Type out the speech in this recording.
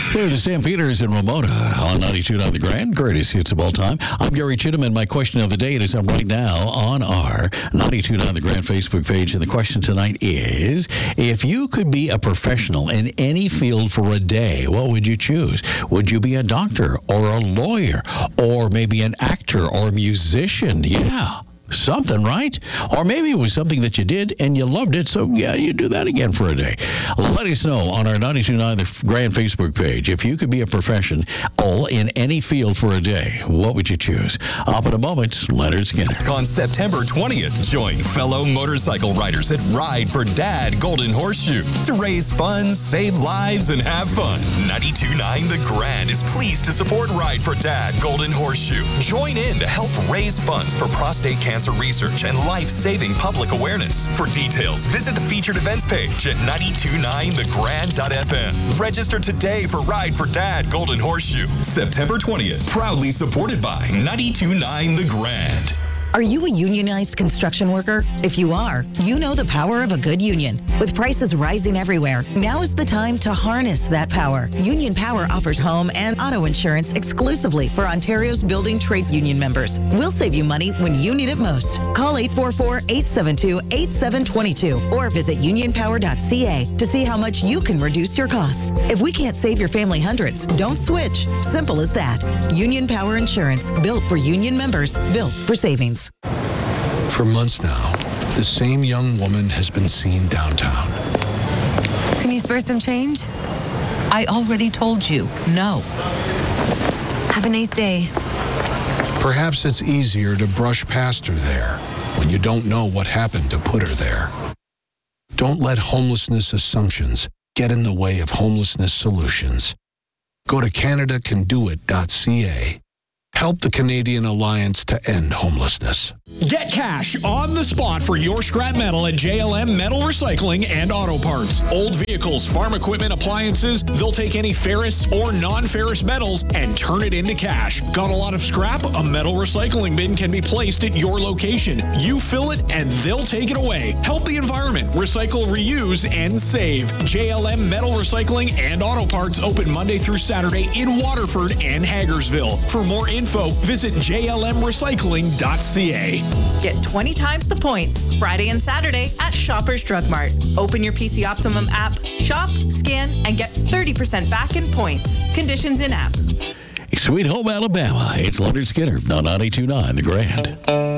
They're the Stampeders in Ramona on 92.9 The Grand. Greatest hits of all time. I'm Gary Chittum, and my question of the day is up right now on our 92.9 The Grand Facebook page. And the question tonight is, if you could be a professional in any field for a day, what would you choose? Would you be a doctor or a lawyer or maybe an actor or a musician? Yeah. Something, right? Or maybe it was something that you did and you loved it, so yeah, you do that again for a day. Let us know on our 92.9 The Grand Facebook page. If you could be a professional in any field for a day, what would you choose? Up in a moment, Leonard Skinner. On September 20th, join fellow motorcycle riders at Ride for Dad Golden Horseshoe to raise funds, save lives, and have fun. 92.9 The Grand is pleased to support Ride for Dad Golden Horseshoe. Join in to help raise funds for prostate cancer research and life-saving public awareness. For details, visit the featured events page at 929thegrand.fm. Register today for Ride for Dad Golden Horseshoe, September 20th. Proudly supported by 92.9 The Grand. Are you a unionized construction worker? If you are, you know the power of a good union. With prices rising everywhere, now is the time to harness that power. Union Power offers home and auto insurance exclusively for Ontario's building trades union members. We'll save you money when you need it most. Call 844-872-8722 or visit unionpower.ca to see how much you can reduce your costs. If we can't save your family hundreds, don't switch. Simple as that. Union Power Insurance, built for union members, built for savings. For months now, the same young woman has been seen downtown. Can you spare some change? I already told you, no. Have a nice day. Perhaps it's easier to brush past her there when you don't know what happened to put her there. Don't let homelessness assumptions get in the way of homelessness solutions. Go to CanadaCanDoIt.ca. Help the Canadian Alliance to end homelessness. Get cash on the spot for your scrap metal at JLM Metal Recycling and Auto Parts. Old vehicles, farm equipment, appliances, they'll take any ferrous or non-ferrous metals and turn it into cash. Got a lot of scrap? A metal recycling bin can be placed at your location. You fill it and they'll take it away. Help the environment. Recycle, reuse, and save. JLM Metal Recycling and Auto Parts open Monday through Saturday in Waterford and Hagersville. For more info, visit jlmrecycling.ca. Get 20 times the points Friday and Saturday at Shoppers Drug Mart. Open your PC Optimum app, shop, scan, and get 30% back in points. Conditions in app. Sweet Home Alabama. It's Leonard Skinner on 92.9 The Grand.